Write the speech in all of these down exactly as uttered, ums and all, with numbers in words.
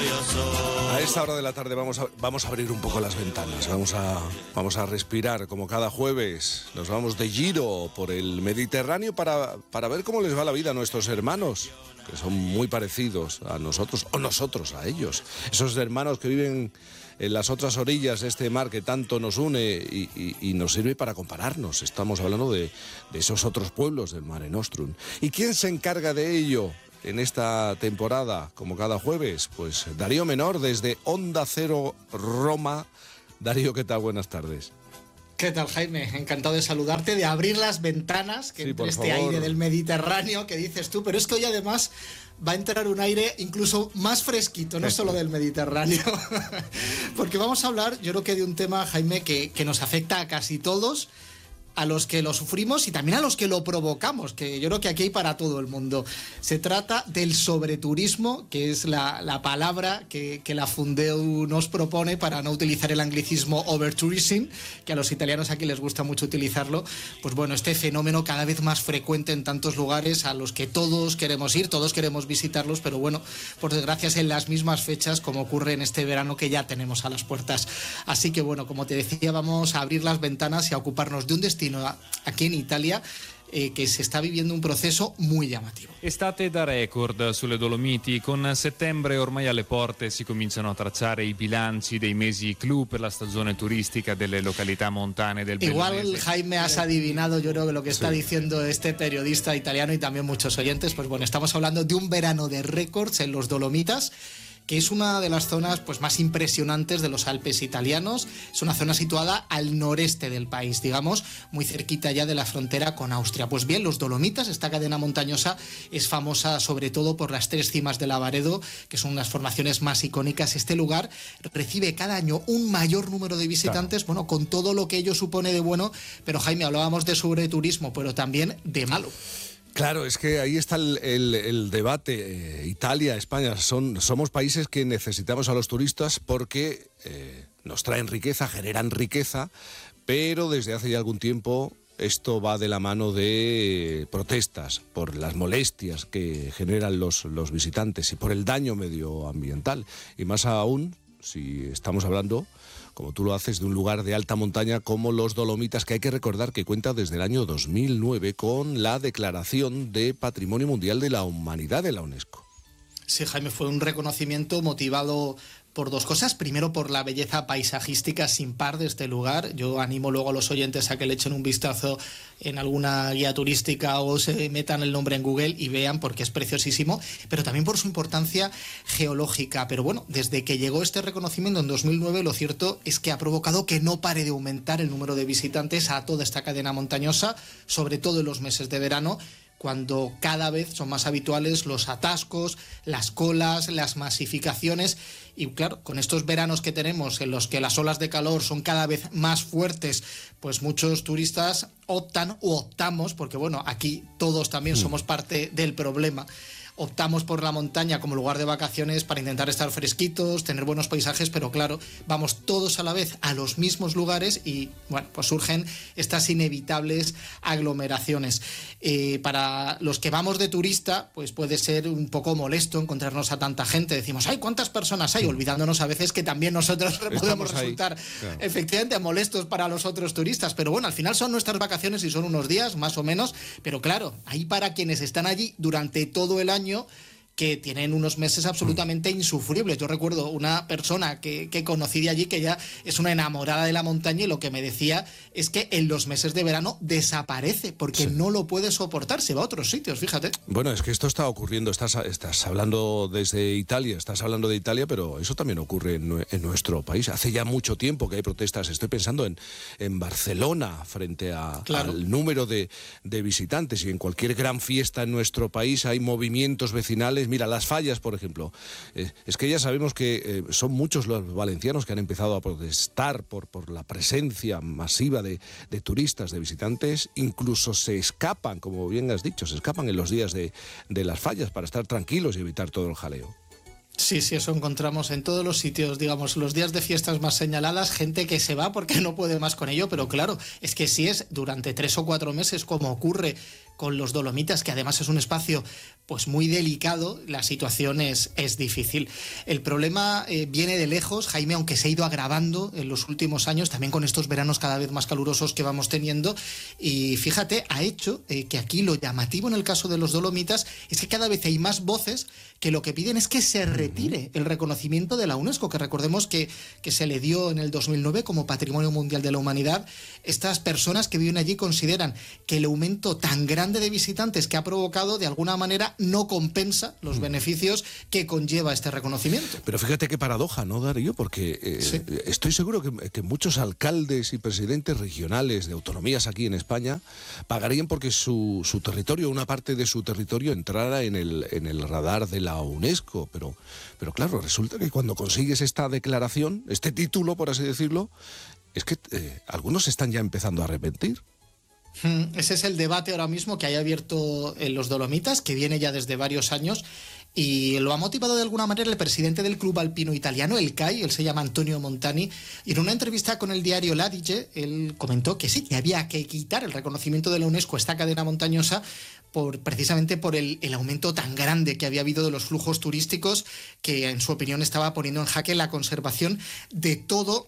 A esta hora de la tarde vamos a, vamos a abrir un poco las ventanas, vamos a, vamos a respirar como cada jueves. Nos vamos de giro por el Mediterráneo para, para ver cómo les va la vida a nuestros hermanos, que son muy parecidos a nosotros, o nosotros a ellos. Esos hermanos que viven en las otras orillas de este mar que tanto nos une y, y, y nos sirve para compararnos. Estamos hablando de, de esos otros pueblos del Mare Nostrum. ¿Y quién se encarga de ello en esta temporada, como cada jueves? Pues Darío Menor, desde Onda Cero Roma. Darío, ¿qué tal? Buenas tardes. ¿Qué tal, Jaime? Encantado de saludarte, de abrir las ventanas, que sí, entre este favor. Aire del Mediterráneo que dices tú, pero es que hoy además va a entrar un aire incluso más fresquito, no solo del Mediterráneo, porque vamos a hablar, yo creo que de un tema, Jaime, que, que nos afecta a casi todos, a los que lo sufrimos y también a los que lo provocamos, que yo creo que aquí hay para todo el mundo. Se trata del sobreturismo, que es la, la palabra que, que la Fundeu nos propone para no utilizar el anglicismo overtourism, que a los italianos aquí les gusta mucho utilizarlo. Pues bueno, este fenómeno cada vez más frecuente en tantos lugares a los que todos queremos ir, todos queremos visitarlos, pero bueno, por desgracia es en las mismas fechas como ocurre en este verano que ya tenemos a las puertas. Así que bueno, como te decía, vamos a abrir las ventanas y a ocuparnos de un destino aquí en Italia eh, che si sta vivendo un processo muy llamativo. Estate da record sulle Dolomiti, con settembre ormai alle porte si cominciano a tracciare i bilanci dei mesi clou per la stagione turistica delle località montane del Bellunese. Igual, Jaime, has adivinado yo creo que lo que está sí. diciendo este periodista italiano y también muchos oyentes. Pues bueno, estamos hablando de un verano de récords en los Dolomitas, que es una de las zonas pues, más impresionantes de los Alpes italianos. Es una zona situada al noreste del país, digamos, muy cerquita ya de la frontera con Austria. Pues bien, los Dolomitas, esta cadena montañosa, es famosa sobre todo por las tres cimas del Lavaredo, que son unas formaciones más icónicas. Este lugar recibe cada año un mayor número de visitantes, claro. Bueno, con todo lo que ello supone de bueno, pero Jaime, hablábamos de sobreturismo, pero también de malo. Claro, es que ahí está el, el, el debate. Eh, Italia, España, son, somos países que necesitamos a los turistas porque eh, nos traen riqueza, generan riqueza, pero desde hace ya algún tiempo esto va de la mano de protestas por las molestias que generan los, los visitantes y por el daño medioambiental. Y más aún, si estamos hablando, como tú lo haces, de un lugar de alta montaña como los Dolomitas, que hay que recordar que cuenta desde el año dos mil nueve con la declaración de Patrimonio Mundial de la Humanidad de la UNESCO. Sí, Jaime, fue un reconocimiento motivado por dos cosas. Primero, por la belleza paisajística sin par de este lugar. Yo animo luego a los oyentes a que le echen un vistazo en alguna guía turística o se metan el nombre en Google y vean, porque es preciosísimo, pero también por su importancia geológica. Pero bueno, desde que llegó este reconocimiento en dos mil nueve, lo cierto es que ha provocado que no pare de aumentar el número de visitantes a toda esta cadena montañosa, sobre todo en los meses de verano, cuando cada vez son más habituales los atascos, las colas, las masificaciones. Y claro, con estos veranos que tenemos en los que las olas de calor son cada vez más fuertes, pues muchos turistas optan o optamos, porque bueno, aquí todos también somos parte del problema, optamos por la montaña como lugar de vacaciones para intentar estar fresquitos, tener buenos paisajes, pero claro, vamos todos a la vez a los mismos lugares y bueno, pues surgen estas inevitables aglomeraciones. Eh, para los que vamos de turista, pues puede ser un poco molesto encontrarnos a tanta gente. Decimos, ¡ay, cuántas personas hay! Olvidándonos a veces que también nosotros Estamos podemos resultar claro. efectivamente molestos para los otros turistas, pero bueno, al final son nuestras vacaciones y son unos días, más o menos, pero claro, hay para quienes están allí durante todo el año que tienen unos meses absolutamente insufribles. Yo recuerdo una persona que, que conocí de allí que ya es una enamorada de la montaña y lo que me decía es que en los meses de verano desaparece porque sí. no lo puede soportar, se va a otros sitios, fíjate. Bueno, es que esto está ocurriendo, estás, estás hablando desde Italia, estás hablando de Italia, pero eso también ocurre en, en nuestro país. Hace ya mucho tiempo que hay protestas, estoy pensando en, en Barcelona frente a, claro. al número de, de visitantes, y en cualquier gran fiesta en nuestro país hay movimientos vecinales. Mira, Las Fallas, por ejemplo, eh, es que ya sabemos que eh, son muchos los valencianos que han empezado a protestar por, por la presencia masiva de, de turistas, de visitantes, incluso se escapan, como bien has dicho, se escapan en los días de, de Las Fallas para estar tranquilos y evitar todo el jaleo. Sí, sí, eso encontramos en todos los sitios, digamos, los días de fiestas más señaladas, gente que se va porque no puede más con ello, pero claro, es que si es durante tres o cuatro meses, como ocurre con los Dolomitas, que además es un espacio pues muy delicado, la situación es, es difícil. El problema eh, viene de lejos, Jaime, aunque se ha ido agravando en los últimos años, también con estos veranos cada vez más calurosos que vamos teniendo. Y fíjate, ha hecho eh, que aquí lo llamativo en el caso de los Dolomitas es que cada vez hay más voces que lo que piden es que se retire el reconocimiento de la UNESCO, que recordemos que, que se le dio en el dos mil nueve como Patrimonio Mundial de la Humanidad. Estas personas que viven allí consideran que el aumento tan grande de visitantes que ha provocado, de alguna manera, no compensa los beneficios que conlleva este reconocimiento. Pero fíjate qué paradoja, ¿no, Darío? Porque eh, sí. estoy seguro que, que muchos alcaldes y presidentes regionales de autonomías aquí en España pagarían porque su, su territorio, una parte de su territorio, entrara en el, en el radar de la UNESCO. Pero, pero claro, resulta que cuando consigues esta declaración, este título, por así decirlo, es que eh, algunos se están ya empezando a arrepentir. Ese es el debate ahora mismo que hay abierto en los Dolomitas, que viene ya desde varios años, y lo ha motivado de alguna manera el presidente del club alpino italiano, el C A I, él se llama Antonio Montani, y en una entrevista con el diario l'Adige, él comentó que sí, que había que quitar el reconocimiento de la UNESCO a esta cadena montañosa, por, precisamente por el, el aumento tan grande que había habido de los flujos turísticos, que en su opinión estaba poniendo en jaque la conservación de todo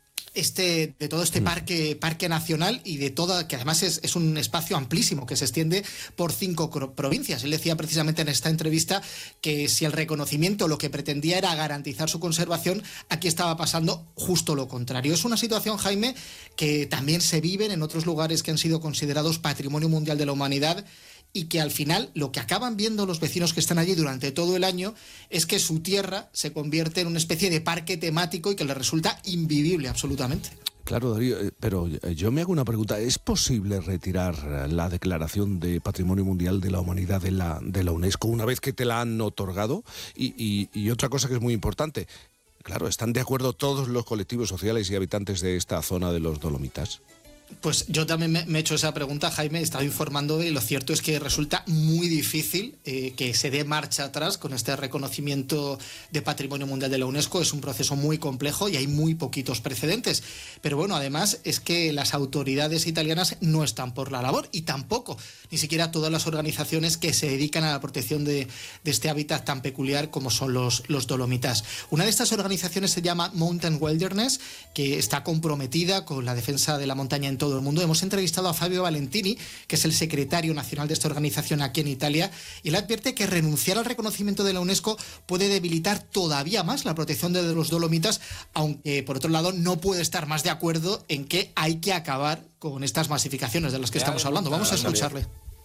Este, de todo este parque, parque nacional y de toda, que además es, es un espacio amplísimo que se extiende por cinco provincias. Él decía precisamente en esta entrevista que si el reconocimiento lo que pretendía era garantizar su conservación, aquí estaba pasando justo lo contrario. Es una situación, Jaime, que también se vive en otros lugares que han sido considerados Patrimonio Mundial de la Humanidad, y que al final lo que acaban viendo los vecinos que están allí durante todo el año es que su tierra se convierte en una especie de parque temático y que les resulta invivible absolutamente. Claro, Darío, pero yo me hago una pregunta. ¿Es posible retirar la declaración de Patrimonio Mundial de la Humanidad de la, de la UNESCO una vez que te la han otorgado? Y, y, y otra cosa que es muy importante, claro, ¿están de acuerdo todos los colectivos sociales y habitantes de esta zona de los Dolomitas? Pues yo también me, me he hecho esa pregunta, Jaime, he estado informando y lo cierto es que resulta muy difícil eh, que se dé marcha atrás con este reconocimiento de Patrimonio Mundial de la UNESCO. Es un proceso muy complejo y hay muy poquitos precedentes. Pero bueno, además es que las autoridades italianas no están por la labor y tampoco, ni siquiera todas las organizaciones que se dedican a la protección de, de este hábitat tan peculiar como son los, los Dolomitas. Una de estas organizaciones se llama Mountain Wilderness, que está comprometida con la defensa de la montaña en todo el mundo. Hemos entrevistado a Fabio Valentini, que es el secretario nacional de esta organización aquí en Italia, y él advierte que renunciar al reconocimiento de la UNESCO puede debilitar todavía más la protección de los Dolomitas, aunque por otro lado no puede estar más de acuerdo en que hay que acabar con estas masificaciones de las que estamos hablando. Vamos a escucharle.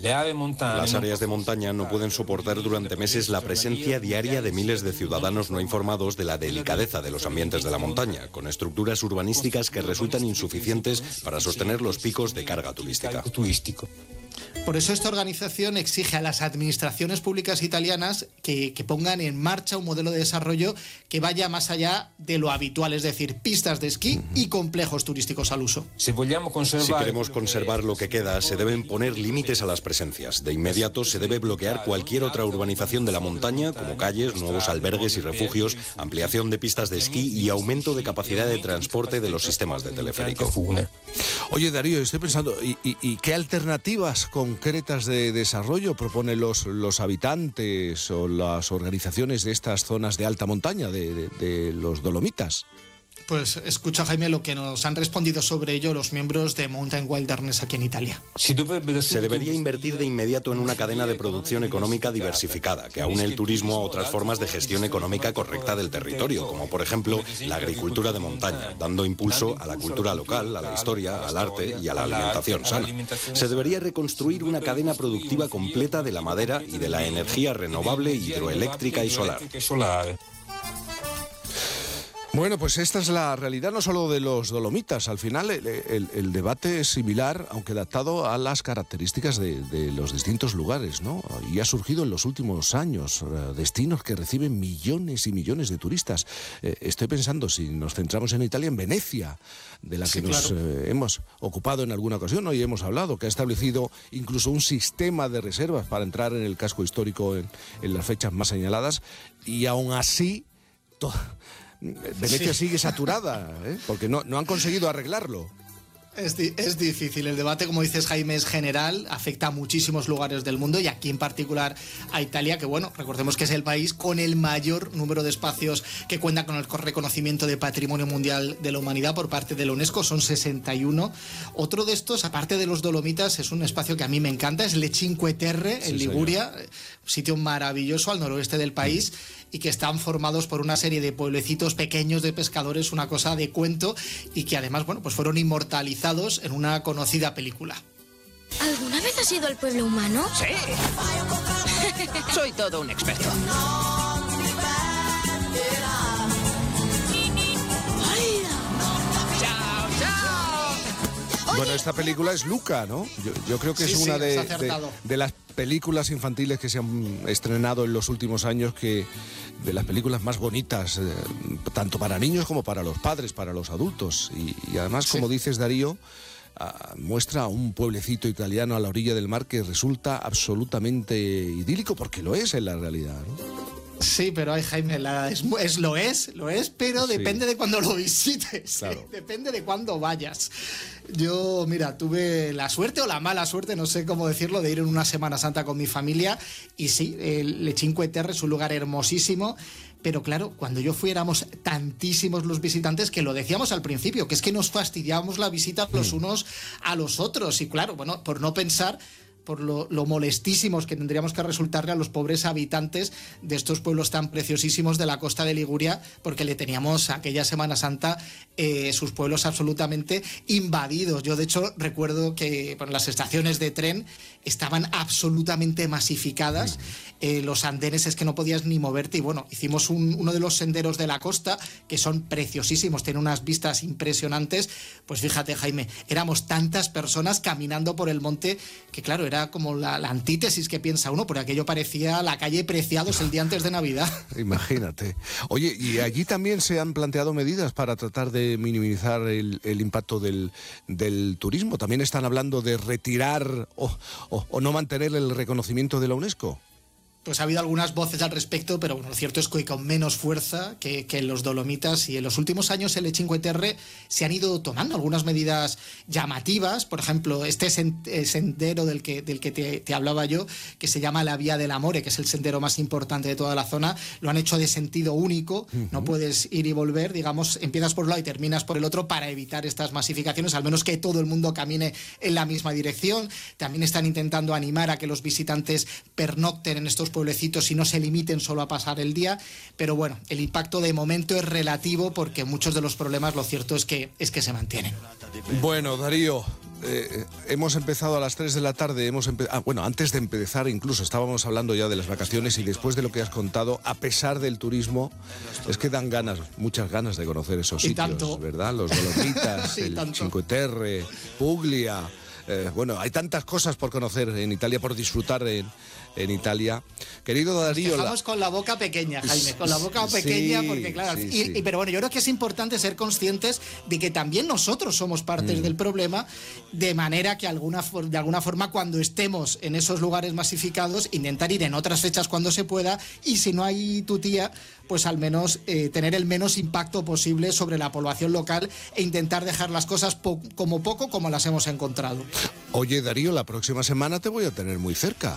Las áreas de montaña no pueden soportar durante meses la presencia diaria de miles de ciudadanos no informados de la delicadeza de los ambientes de la montaña, con estructuras urbanísticas que resultan insuficientes para sostener los picos de carga turística. Por eso esta organización exige a las administraciones públicas italianas que, que pongan en marcha un modelo de desarrollo que vaya más allá de lo habitual, es decir, pistas de esquí y complejos turísticos al uso. Si queremos conservar lo que queda, se deben poner límites a las presencias. De inmediato se debe bloquear cualquier otra urbanización de la montaña, como calles, nuevos albergues y refugios, ampliación de pistas de esquí y aumento de capacidad de transporte de los sistemas de teleférico. Oye, Darío, estoy pensando, ¿y, y, y qué alternativas concretas de desarrollo proponen los, los habitantes o las organizaciones de estas zonas de alta montaña, de, de, de los Dolomitas? Pues escucha, Jaime, lo que nos han respondido sobre ello los miembros de Mountain Wilderness aquí en Italia. Se debería invertir de inmediato en una cadena de producción económica diversificada, que aúne el turismo a otras formas de gestión económica correcta del territorio, como por ejemplo la agricultura de montaña, dando impulso a la cultura local, a la historia, al arte y a la alimentación sana. Se debería reconstruir una cadena productiva completa de la madera y de la energía renovable, hidroeléctrica y solar. Bueno, pues esta es la realidad no solo de los Dolomitas. Al final el, el, el debate es similar, aunque adaptado a las características de, de los distintos lugares, ¿no? Y ha surgido en los últimos años uh, destinos que reciben millones y millones de turistas. Eh, estoy pensando, si nos centramos en Italia, en Venecia, de la que sí, nos claro. eh, hemos ocupado en alguna ocasión, hoy hemos hablado, que ha establecido incluso un sistema de reservas para entrar en el casco histórico en, en las fechas más señaladas, y aún así to- Venecia sí. sigue saturada, ¿eh? Porque no, no han conseguido arreglarlo. Es, di- es difícil. El debate, como dices, Jaime, es general, afecta a muchísimos lugares del mundo y aquí en particular a Italia, que bueno, recordemos que es el país con el mayor número de espacios que cuenta con el reconocimiento de Patrimonio Mundial de la Humanidad por parte de la UNESCO, son sesenta y uno. Otro de estos, aparte de los Dolomitas, es un espacio que a mí me encanta, es Le Cinque Terre, en Sí, Liguria, un sitio maravilloso al noroeste del país y que están formados por una serie de pueblecitos pequeños de pescadores, una cosa de cuento, y que además, bueno, pues fueron inmortalizados en una conocida película. ¿Alguna vez has ido al pueblo humano? Sí. Soy todo un experto. ¡Chao, chao! Bueno, esta película es Luca, ¿no? Yo, yo creo que Sí, es sí, una de, has acertado. de, de las películas infantiles que se han estrenado en los últimos años, que de las películas más bonitas, eh, tanto para niños como para los padres, para los adultos. Y, y además, como Sí. dices, Darío, ah, muestra un pueblecito italiano a la orilla del mar que resulta absolutamente idílico, porque lo es en la realidad, ¿no? Sí, pero ay, Jaime, la- es, es- lo es, lo es, pero Sí. depende de cuándo lo visites, Claro. ¿eh? Depende de cuándo vayas. Yo, mira, tuve la suerte o la mala suerte, no sé cómo decirlo, de ir en una Semana Santa con mi familia y sí, el Le Cinque Terre es un lugar hermosísimo, pero claro, cuando yo fui éramos tantísimos los visitantes que lo decíamos al principio, que es que nos fastidiábamos la visita los unos a los otros y claro, bueno, por no pensar por lo, lo molestísimos que tendríamos que resultarle a los pobres habitantes de estos pueblos tan preciosísimos de la costa de Liguria, porque le teníamos aquella Semana Santa eh, sus pueblos absolutamente invadidos. Yo, de hecho, recuerdo que bueno, las estaciones de tren estaban absolutamente masificadas, eh, los andenes es que no podías ni moverte y bueno, hicimos un- uno de los senderos de la costa que son preciosísimos, tienen unas vistas impresionantes. Pues fíjate, Jaime, éramos tantas personas caminando por el monte que claro, era como la, la antítesis que piensa uno, porque aquello parecía la calle Preciados el día antes de Navidad. Imagínate. Oye, y allí también se han planteado medidas para tratar de minimizar el, el impacto del, del turismo. También están hablando de retirar o, o- o no mantener el reconocimiento de la UNESCO. Pues ha habido algunas voces al respecto, pero bueno, lo cierto es que con menos fuerza que, que en los Dolomitas, y en los últimos años en Le Cinque Terre se han ido tomando algunas medidas llamativas. Por ejemplo, este sen- eh, sendero del que, del que te, te hablaba yo, que se llama la Vía del Amore, que es el sendero más importante de toda la zona, lo han hecho de sentido único, no puedes ir y volver, digamos, empiezas por un lado y terminas por el otro para evitar estas masificaciones, al menos que todo el mundo camine en la misma dirección. También están intentando animar a que los visitantes pernocten en estos pueblecitos y no se limiten solo a pasar el día, pero bueno, el impacto de momento es relativo porque muchos de los problemas, lo cierto es que, es que se mantienen. Bueno, Darío, eh, hemos empezado a las tres de la tarde, hemos empe- ah, bueno, antes de empezar incluso estábamos hablando ya de las vacaciones y después de lo que has contado, a pesar del turismo, es que dan ganas, muchas ganas de conocer esos Y sitios, tanto. ¿verdad? Los Dolomitas, Y el tanto. Cinque Terre, Puglia. Eh, bueno, hay tantas cosas por conocer en Italia, por disfrutar en, en Italia. Querido Darío... la- Dejamos con la boca pequeña, Jaime, con la boca Sí, pequeña, porque claro, sí, y, sí. y- pero bueno, yo creo que es importante ser conscientes de que también nosotros somos partes Mm. del problema, de manera que alguna, for- de alguna forma cuando estemos en esos lugares masificados, intentar ir en otras fechas cuando se pueda, y si no hay tu tía, pues al menos eh, tener el menos impacto posible sobre la población local e intentar dejar las cosas po- como poco como las hemos encontrado. Oye, Darío, la próxima semana te voy a tener muy cerca.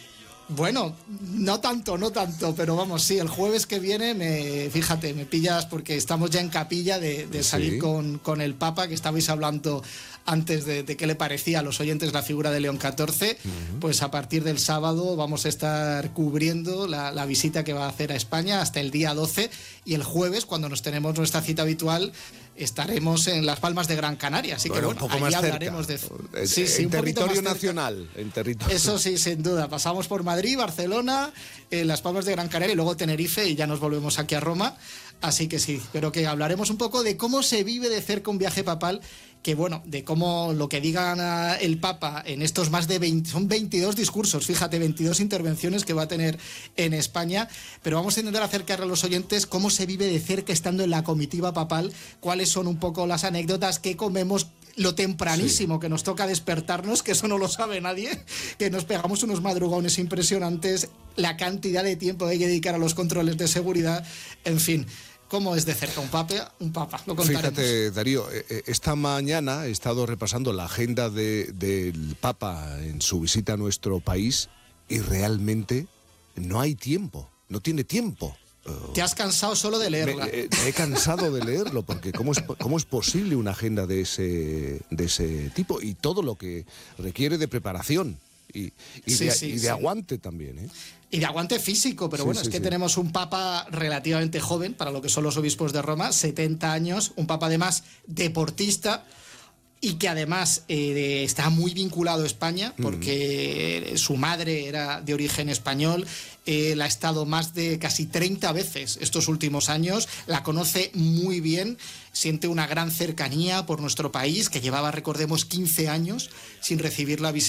Bueno, no tanto, no tanto, pero vamos, sí, el jueves que viene, me, fíjate, me pillas porque estamos ya en capilla de, de salir Sí. con, con el Papa, que estabais hablando antes de, de qué le parecía a los oyentes la figura de León catorce, pues a partir del sábado vamos a estar cubriendo la, la visita que va a hacer a España hasta el día doce, y el jueves, cuando nos tenemos nuestra cita habitual, estaremos en Las Palmas de Gran Canaria, así Bueno, que bueno, un poco allí más cerca. hablaremos de... En, Sí, sí, en un poquito territorio más cerca. nacional. En territorio... Eso sí, sin duda. Pasamos por Madrid, Barcelona, eh, Las Palmas de Gran Canaria y luego Tenerife y ya nos volvemos aquí a Roma. Así que sí, pero que hablaremos un poco de cómo se vive de cerca un viaje papal, que bueno, de cómo lo que digan ah, el Papa en estos más de veinte, son veintidós discursos, fíjate, veintidós intervenciones que va a tener en España, pero vamos a intentar acercar a los oyentes cómo se vive de cerca estando en la comitiva papal, cuáles son un poco las anécdotas, qué comemos, lo tempranísimo que nos toca despertarnos, que eso no lo sabe nadie, que nos pegamos unos madrugones impresionantes, la cantidad de tiempo que hay que dedicar a los controles de seguridad, en fin. cómo es de cerca un papa, un papa, lo contaremos. Fíjate, Darío, esta mañana he estado repasando la agenda de, del Papa en su visita a nuestro país y realmente no hay tiempo, no tiene tiempo. Te has cansado solo de leerla. Me, me he cansado de leerlo, porque ¿cómo es, cómo es posible una agenda de ese, de ese tipo? Y todo lo que requiere de preparación y, y, sí, de, sí, y de sí. aguante también, ¿eh? Y de aguante físico, pero sí, bueno, sí, es que sí. tenemos un papa relativamente joven, para lo que son los obispos de Roma, setenta años, un papa además deportista, y que además eh, está muy vinculado a España, porque mm. su madre era de origen español. Él ha estado más de casi treinta veces estos últimos años, la conoce muy bien, siente una gran cercanía por nuestro país, que llevaba, recordemos, quince años sin recibir la visita